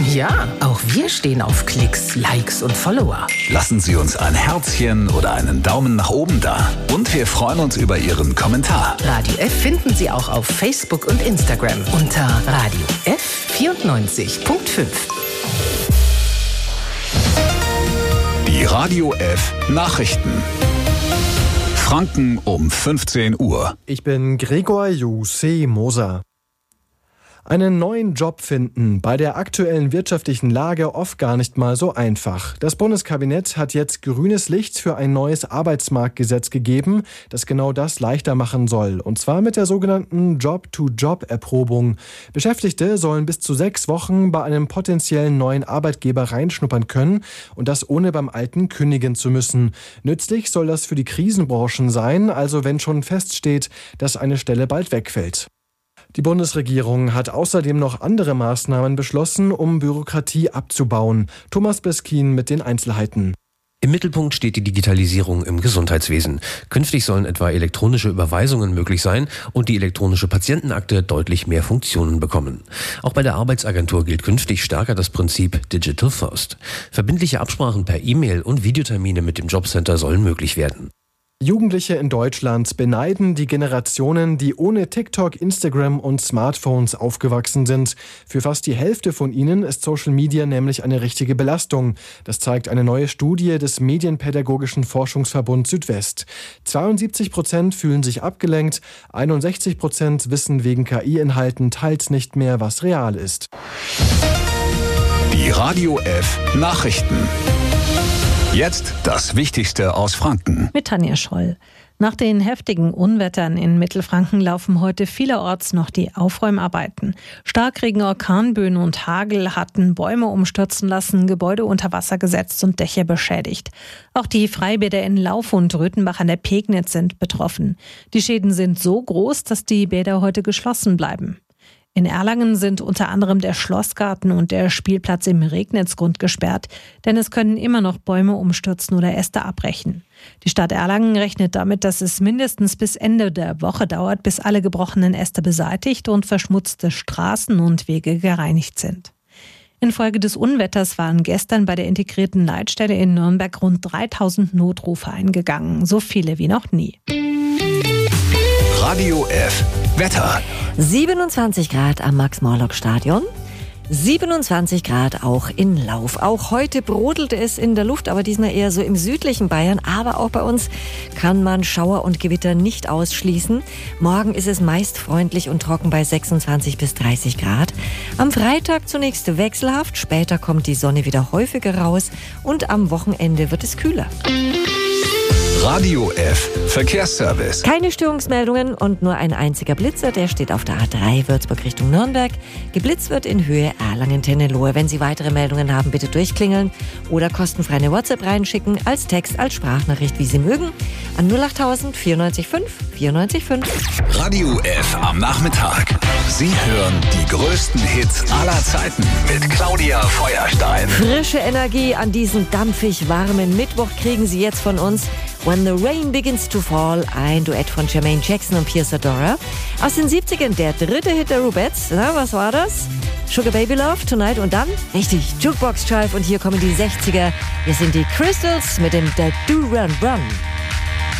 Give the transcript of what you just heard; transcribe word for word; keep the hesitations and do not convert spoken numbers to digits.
Ja, auch wir stehen auf Klicks, Likes und Follower. Lassen Sie uns ein Herzchen oder einen Daumen nach oben da. Und wir freuen uns über Ihren Kommentar. Radio F finden Sie auch auf Facebook und Instagram unter Radio F vierundneunzig Komma fünf. Die Radio F Nachrichten. Franken um fünfzehn Uhr. Ich bin Gregor Jussi Moser. Einen neuen Job finden, bei der aktuellen wirtschaftlichen Lage oft gar nicht mal so einfach. Das Bundeskabinett hat jetzt grünes Licht für ein neues Arbeitsmarktgesetz gegeben, das genau das leichter machen soll. Und zwar mit der sogenannten Job-to-Job-Erprobung. Beschäftigte sollen bis zu sechs Wochen bei einem potenziellen neuen Arbeitgeber reinschnuppern können und das ohne beim alten kündigen zu müssen. Nützlich soll das für die Krisenbranchen sein, also wenn schon feststeht, dass eine Stelle bald wegfällt. Die Bundesregierung hat außerdem noch andere Maßnahmen beschlossen, um Bürokratie abzubauen. Thomas Beskin mit den Einzelheiten. Im Mittelpunkt steht die Digitalisierung im Gesundheitswesen. Künftig sollen etwa elektronische Überweisungen möglich sein und die elektronische Patientenakte deutlich mehr Funktionen bekommen. Auch bei der Arbeitsagentur gilt künftig stärker das Prinzip Digital First. Verbindliche Absprachen per E-Mail und Videotermine mit dem Jobcenter sollen möglich werden. Jugendliche in Deutschland beneiden die Generationen, die ohne TikTok, Instagram und Smartphones aufgewachsen sind. Für fast die Hälfte von ihnen ist Social Media nämlich eine richtige Belastung. Das zeigt eine neue Studie des Medienpädagogischen Forschungsverbund Südwest. zweiundsiebzig Prozent fühlen sich abgelenkt, einundsechzig Prozent wissen wegen K I-Inhalten teils nicht mehr, was real ist. Die Radio F Nachrichten. Jetzt das Wichtigste aus Franken. Mit Tanja Scholl. Nach den heftigen Unwettern in Mittelfranken laufen heute vielerorts noch die Aufräumarbeiten. Starkregen, Orkanböen und Hagel hatten Bäume umstürzen lassen, Gebäude unter Wasser gesetzt und Dächer beschädigt. Auch die Freibäder in Lauf und Röthenbach an der Pegnitz sind betroffen. Die Schäden sind so groß, dass die Bäder heute geschlossen bleiben. In Erlangen sind unter anderem der Schlossgarten und der Spielplatz im Regnitzgrund gesperrt, denn es können immer noch Bäume umstürzen oder Äste abbrechen. Die Stadt Erlangen rechnet damit, dass es mindestens bis Ende der Woche dauert, bis alle gebrochenen Äste beseitigt und verschmutzte Straßen und Wege gereinigt sind. Infolge des Unwetters waren gestern bei der integrierten Leitstelle in Nürnberg rund dreitausend Notrufe eingegangen, so viele wie noch nie. Radio F Wetter. siebenundzwanzig Grad am Max-Morlock-Stadion. siebenundzwanzig Grad auch in Lauf. Auch heute brodelte es in der Luft, aber diesmal eher so im südlichen Bayern. Aber auch bei uns kann man Schauer und Gewitter nicht ausschließen. Morgen ist es meist freundlich und trocken bei sechsundzwanzig bis dreißig Grad. Am Freitag zunächst wechselhaft, später kommt die Sonne wieder häufiger raus und am Wochenende wird es kühler. Radio F Verkehrsservice. Keine Störungsmeldungen und nur ein einziger Blitzer, der steht auf der A drei Würzburg Richtung Nürnberg. Geblitzt wird in Höhe Erlangen-Tennelohe. Wenn Sie weitere Meldungen haben, bitte durchklingeln oder kostenfrei eine WhatsApp reinschicken, als Text, als Sprachnachricht, wie Sie mögen, an null acht tausend vierundneunzig fünf vierundneunzig fünf. Radio F am Nachmittag. Sie hören die größten Hits aller Zeiten mit Claudia Feuerstein. Frische Energie an diesem dampfig warmen Mittwoch kriegen Sie jetzt von uns. When the Rain Begins to Fall, ein Duett von Jermaine Jackson und Pierce Adora. Aus den siebzigern der dritte Hit der Rubettes. Na, was war das? Sugar Baby Love, Tonight und dann? Richtig, Jukebox Jive und hier kommen die sechziger. Hier sind die Crystals mit dem Da Do Run Run.